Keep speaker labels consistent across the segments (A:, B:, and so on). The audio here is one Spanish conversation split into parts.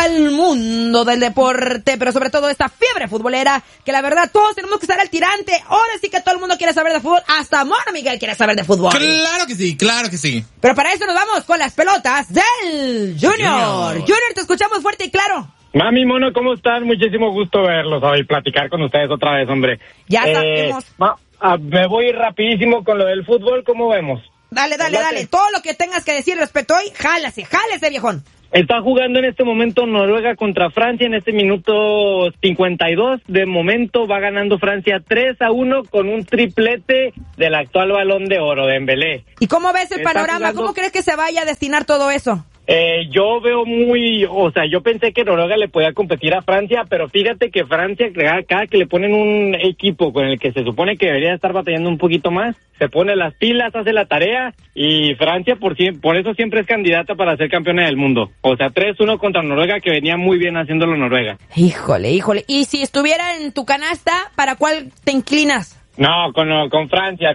A: al mundo del deporte, pero sobre todo esta fiebre futbolera, que la verdad todos tenemos que estar al tirante. Ahora sí que todo el mundo quiere saber de fútbol, hasta Mono Miguel quiere saber de fútbol.
B: Claro que sí, claro que sí.
A: Pero para eso nos vamos con las pelotas del Junior. Junior, te escuchamos fuerte y claro.
C: Mami, Mono, ¿cómo están? Muchísimo gusto verlos hoy, platicar con ustedes otra vez, hombre.
A: Ya sabemos.
C: Me voy rapidísimo con lo del fútbol, ¿cómo vemos?
A: Dale. Todo lo que tengas que decir respecto hoy, jálese, viejón.
C: Está jugando en este momento Noruega contra Francia en este minuto 52. De momento va ganando Francia 3-1 con un triplete del actual Balón de Oro, de Dembélé.
A: ¿Y cómo ves el panorama? ¿Cómo crees que se vaya a destinar todo eso?
C: Yo veo yo pensé que Noruega le podía competir a Francia, pero fíjate que Francia, cada que le ponen un equipo con el que se supone que debería estar batallando un poquito más, se pone las pilas, hace la tarea, y Francia por eso siempre es candidata para ser campeona del mundo. O sea, 3-1 contra Noruega, que venía muy bien haciéndolo Noruega.
A: Híjole. Y si estuviera en tu canasta, ¿para cuál te inclinas?
C: No, con Francia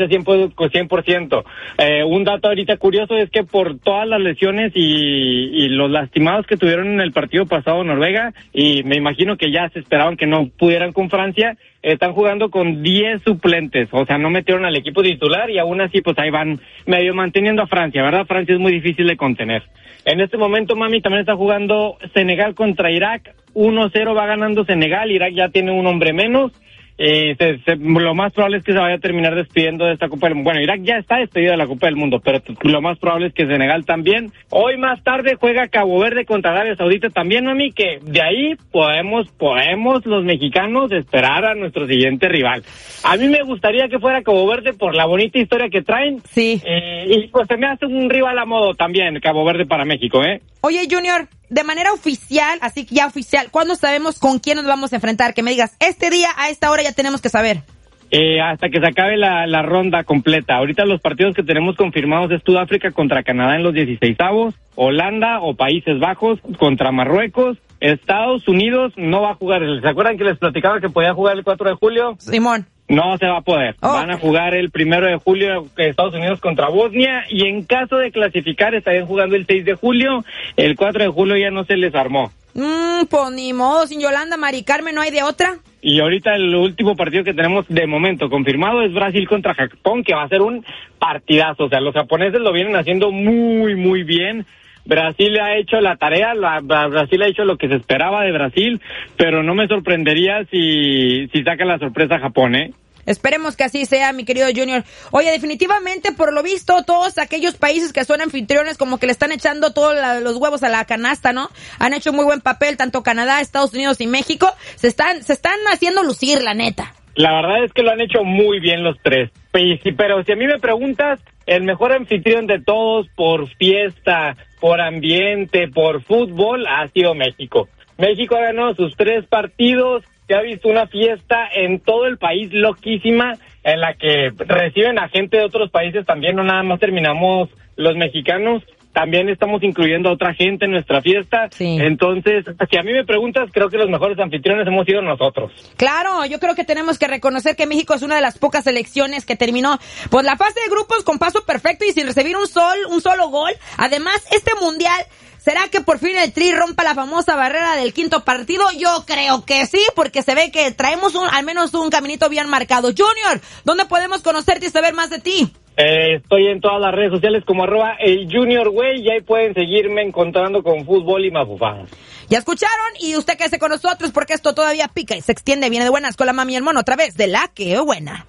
C: 100%. Un dato ahorita curioso es que por todas las lesiones y los lastimados que tuvieron en el partido pasado Noruega, y me imagino que ya se esperaban que no pudieran con Francia, están jugando con 10 suplentes, o sea, no metieron al equipo titular y aún así pues ahí van medio manteniendo a Francia, ¿verdad? Francia es muy difícil de contener. En este momento, mami, también está jugando Senegal contra Irak, 1-0 va ganando Senegal, Irak ya tiene un hombre menos. Lo más probable es que se vaya a terminar despidiendo de esta Copa del Mundo. Bueno, Irak ya está despedido de la Copa del Mundo, pero lo más probable es que Senegal también. Hoy más tarde juega Cabo Verde contra Arabia Saudita también, mami, que de ahí podemos los mexicanos esperar a nuestro siguiente rival. A mí me gustaría que fuera Cabo Verde por la bonita historia que traen.
A: Sí.
C: Y pues se me hace un rival a modo también, Cabo Verde para México,
A: Oye, Junior, de manera oficial, así que ya oficial, ¿cuándo sabemos con quién nos vamos a enfrentar? Que me digas, este día, a esta hora ya tenemos que saber.
C: Hasta que se acabe la ronda completa. Ahorita los partidos que tenemos confirmados es Sudáfrica contra Canadá en los 16avos, Holanda o Países Bajos contra Marruecos, Estados Unidos no va a jugar. ¿Se acuerdan que les platicaba que podía jugar el 4 de julio?
A: Simón.
C: No se va a poder. Van a jugar el 1 de julio Estados Unidos contra Bosnia, y en caso de clasificar estarían jugando el 6 de julio. El 4 de julio ya no se les armó.
A: Pues ni modo, sin Yolanda, Mari Carmen, ¿no hay de otra?
C: Y ahorita el último partido que tenemos de momento confirmado es Brasil contra Japón, que va a ser un partidazo. O sea, los japoneses lo vienen haciendo muy, muy bien. Brasil ha hecho la tarea, Brasil ha hecho lo que se esperaba de Brasil, pero no me sorprendería si saca la sorpresa Japón,
A: Esperemos que así sea, mi querido Junior. Oye, definitivamente, por lo visto, todos aquellos países que son anfitriones como que le están echando todos los huevos a la canasta, ¿no? Han hecho muy buen papel, tanto Canadá, Estados Unidos y México. Se están haciendo lucir, la neta.
C: La verdad es que lo han hecho muy bien los tres. Pero si a mí me preguntas, el mejor anfitrión de todos por fiesta, por ambiente, por fútbol, ha sido México. México ha ganado sus 3 partidos, se ha visto una fiesta en todo el país loquísima, en la que reciben a gente de otros países también, no nada más terminamos los mexicanos. También estamos incluyendo a otra gente en nuestra fiesta.
A: Sí.
C: Entonces, si a mí me preguntas, creo que los mejores anfitriones hemos sido nosotros.
A: Claro, yo creo que tenemos que reconocer que México es una de las pocas selecciones que terminó pues la fase de grupos con paso perfecto y sin recibir un solo gol. Además, este mundial, ¿será que por fin el Tri rompa la famosa barrera del 5º partido? Yo creo que sí, porque se ve que traemos al menos un caminito bien marcado. Junior, ¿dónde podemos conocerte y saber más de ti?
C: Estoy en todas las redes sociales como @elJuniorGüey, y ahí pueden seguirme encontrando con fútbol y mafufadas.
A: Ya escucharon, y usted quédese con nosotros porque esto todavía pica y se extiende. Viene de buenas con la mami y el mono, otra vez de La Que Buena.